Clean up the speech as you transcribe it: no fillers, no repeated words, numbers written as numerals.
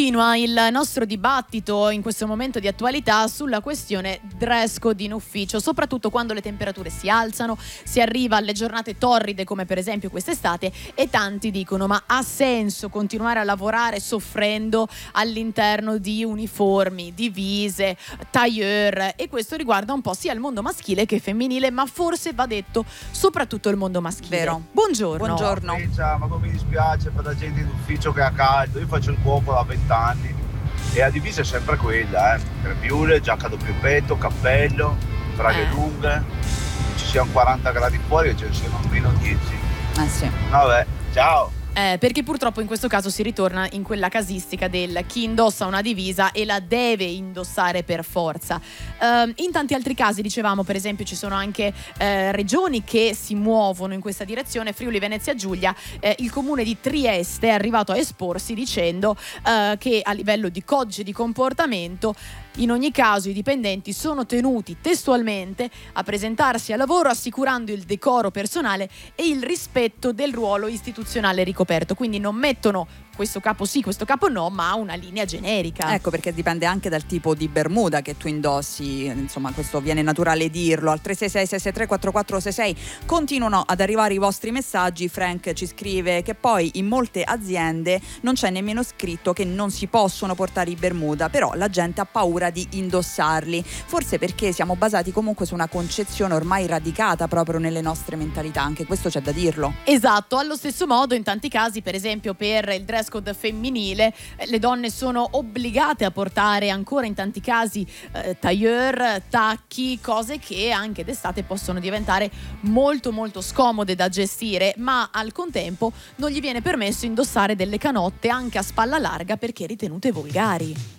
Continua il nostro dibattito in questo momento di attualità sulla questione dress code in ufficio, soprattutto quando le temperature si alzano, si arriva alle giornate torride come per esempio quest'estate e tanti dicono: ma ha senso continuare a lavorare soffrendo all'interno di uniformi, divise, tailleur? E questo riguarda un po' sia il mondo maschile che femminile, ma forse va detto soprattutto il mondo maschile. Vero. Buongiorno. Buongiorno. Ma come mi dispiace per la gente in ufficio che ha caldo. Io faccio il cuoco da 20 anni e la divisa è sempre quella, crepiule, giacca doppio petto, cappello, braghe lunghe. Ci siano 40 gradi fuori e ce ne siano almeno 10. Sì. Vabbè, ciao. Perché purtroppo in questo caso si ritorna in quella casistica del chi indossa una divisa e la deve indossare per forza. In tanti altri casi, dicevamo, per esempio ci sono anche regioni che si muovono in questa direzione. Friuli Venezia Giulia, il comune di Trieste è arrivato a esporsi dicendo che a livello di codice di comportamento in ogni caso i dipendenti sono tenuti testualmente a presentarsi al lavoro assicurando il decoro personale e il rispetto del ruolo istituzionale ricoperto, quindi non mettono questo capo sì, questo capo no, ma una linea generica. Ecco, perché dipende anche dal tipo di bermuda che tu indossi, insomma questo viene naturale dirlo. Al 366-663-4466 continuano ad arrivare i vostri messaggi. Frank ci scrive che poi in molte aziende non c'è nemmeno scritto che non si possono portare i bermuda, però la gente ha paura di indossarli, forse perché siamo basati comunque su una concezione ormai radicata proprio nelle nostre mentalità, anche questo c'è da dirlo. Esatto, allo stesso modo in tanti casi, per esempio per il dress code femminile, le donne sono obbligate a portare ancora in tanti casi tailleur, tacchi, cose che anche d'estate possono diventare molto molto scomode da gestire, ma al contempo non gli viene permesso indossare delle canotte anche a spalla larga perché ritenute volgari.